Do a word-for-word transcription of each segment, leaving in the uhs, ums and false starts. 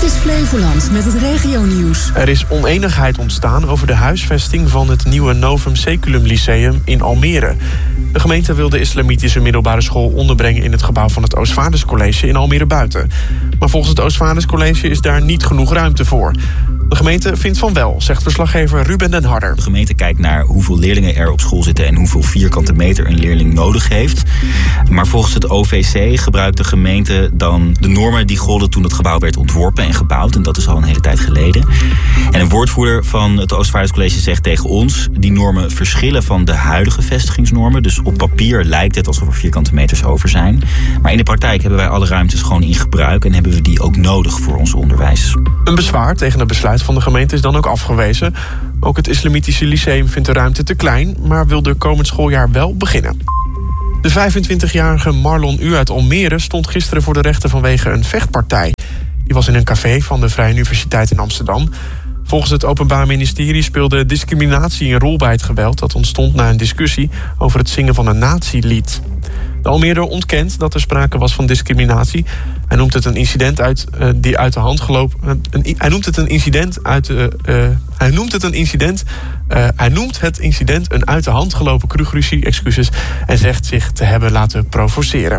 is Flevoland met het regionieuws. Er is oneenigheid ontstaan over de huisvesting van het nieuwe Novum Saeculum Lyceum in Almere. De gemeente wil de islamitische middelbare school onderbrengen in het gebouw van het Oostvaarderscollege in Almere Buiten. Maar volgens het Oostvaarderscollege is daar niet genoeg ruimte voor. De gemeente vindt van wel, zegt verslaggever Ruben den Harder. De gemeente kijkt naar hoeveel leerlingen er op school zitten en hoeveel vierkante meter een leerling nodig heeft. Maar volgens het O V C gebruikt de gemeente dan de normen die golden toen het gebouw werd ontworpen en gebouwd. En dat is al een hele tijd geleden. En een woordvoerder van het Oostvaarderscollege zegt tegen ons: die normen verschillen van de huidige vestigingsnormen. Dus op papier lijkt het alsof er vierkante meters over zijn. Maar in de praktijk hebben wij alle ruimtes gewoon in gebruik en hebben we die ook nodig voor ons onderwijs. Een bezwaar tegen het besluit van de gemeente is dan ook afgewezen. Ook het Islamitische Lyceum vindt de ruimte te klein, maar wil de komend schooljaar wel beginnen. De vijfentwintigjarige Marlon U uit Almere stond gisteren voor de rechter vanwege een vechtpartij. Die was in een café van de Vrije Universiteit in Amsterdam. Volgens het Openbaar Ministerie speelde discriminatie een rol bij het geweld dat ontstond na een discussie over het zingen van een nazi-lied. De Almeerder ontkent dat er sprake was van discriminatie. Hij noemt het een incident uit uh, die uit de hand gelopen. Uh, een, hij noemt het een incident uit. Uh, uh, hij noemt het een incident. Uh, hij noemt het incident een uit de hand gelopen kroegruzie, excuses, en zegt zich te hebben laten provoceren.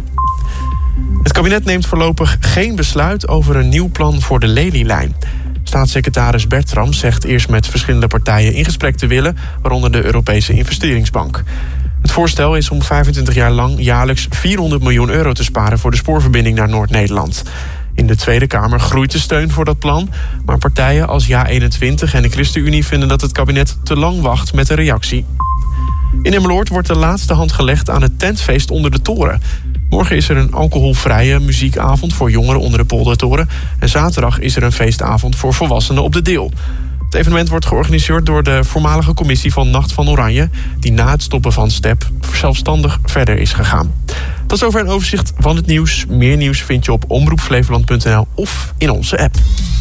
Het kabinet neemt voorlopig geen besluit over een nieuw plan voor de Lelylijn. Staatssecretaris Bertram zegt eerst met verschillende partijen in gesprek te willen, waaronder de Europese Investeringsbank. Het voorstel is om vijfentwintig jaar lang jaarlijks vierhonderd miljoen euro te sparen voor de spoorverbinding naar Noord-Nederland. In de Tweede Kamer groeit de steun voor dat plan, maar partijen als Ja eenentwintig en de ChristenUnie vinden dat het kabinet te lang wacht met een reactie. In Emmeloord wordt de laatste hand gelegd aan het tentfeest onder de toren. Morgen is er een alcoholvrije muziekavond voor jongeren onder de Poldertoren. En zaterdag is er een feestavond voor volwassenen op de Deel. Het evenement wordt georganiseerd door de voormalige commissie van Nacht van Oranje, die na het stoppen van Step zelfstandig verder is gegaan. Tot zover een overzicht van het nieuws. Meer nieuws vind je op omroep flevoland punt n l of in onze app.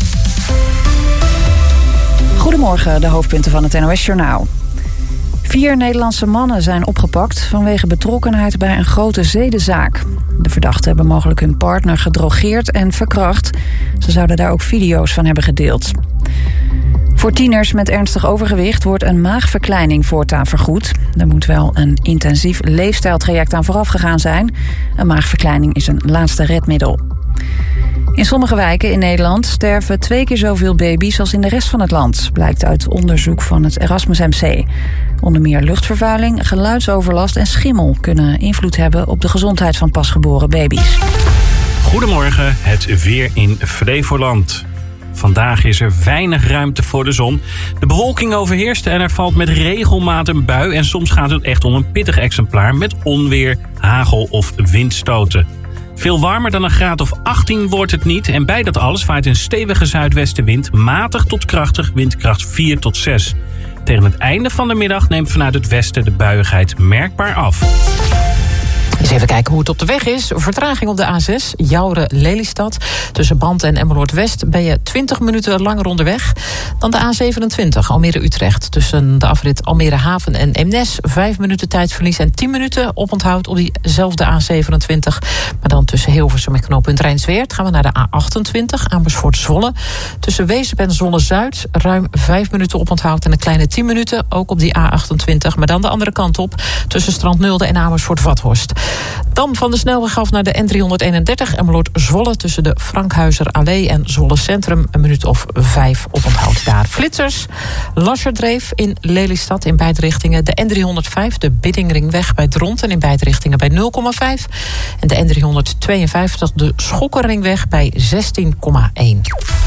Goedemorgen, de hoofdpunten van het N O S-journaal. Vier Nederlandse mannen zijn opgepakt vanwege betrokkenheid bij een grote zedenzaak. De verdachten hebben mogelijk hun partner gedrogeerd en verkracht. Ze zouden daar ook video's van hebben gedeeld. Voor tieners met ernstig overgewicht wordt een maagverkleining voortaan vergoed. Er moet wel een intensief leefstijltraject aan vooraf gegaan zijn. Een maagverkleining is een laatste redmiddel. In sommige wijken in Nederland sterven twee keer zoveel baby's als in de rest van het land, blijkt uit onderzoek van het Erasmus M C. Onder meer luchtvervuiling, geluidsoverlast en schimmel kunnen invloed hebben op de gezondheid van pasgeboren baby's. Goedemorgen, het weer in Flevoland. Vandaag is er weinig ruimte voor de zon. De bewolking overheerst en er valt met regelmaat een bui. En soms gaat het echt om een pittig exemplaar met onweer, hagel of windstoten. Veel warmer dan een graad of achttien wordt het niet. En bij dat alles waait een stevige zuidwestenwind, matig tot krachtig, windkracht vier tot zes. Tegen het einde van de middag neemt vanuit het westen de buiigheid merkbaar af. Eens even kijken hoe het op de weg is. Vertraging op de A zes, Jouren-Lelystad. Tussen Band en Emmeloord-West ben je twintig minuten langer onderweg dan de A zevenentwintig, Almere-Utrecht. Tussen de afrit Almere-Haven en Eemnes, vijf minuten tijdverlies en tien minuten oponthoud op diezelfde A zevenentwintig. Maar dan tussen Hilversum en knooppunt Rijnsweert gaan we naar de A achtentwintig, Amersfoort-Zwolle. Tussen Weesp en Zwolle-Zuid ruim vijf minuten oponthoud en een kleine tien minuten, ook op die A achtentwintig. Maar dan de andere kant op, tussen Strandnulde en Amersfoort-Vathorst. Dan van de snelweg af naar de N driehonderdeenendertig, Emmeloord-Zwolle tussen de Frankhuizer Allee en Zwolle Centrum. Een minuut of vijf oponthoud daar. Flitsers, Lasserdreef in Lelystad in beide richtingen. De N driehonderdvijf, de Biddingringweg bij Dronten in beide richtingen bij nul komma vijf. En de N driehonderdtweeënvijftig, de Schokkeringweg bij zestien komma één.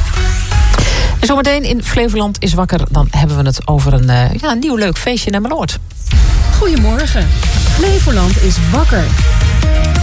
En zometeen in Flevoland is wakker. Dan hebben we het over een, uh, ja, een nieuw leuk feestje in Emmeloord. Goedemorgen. Flevoland is wakker.